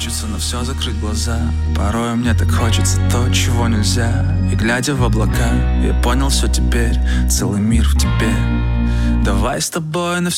Хочется на все закрыть глаза. Порой мне так хочется то, чего нельзя. И глядя в облака, я понял все теперь. Целый мир в тебе. Давай с тобой на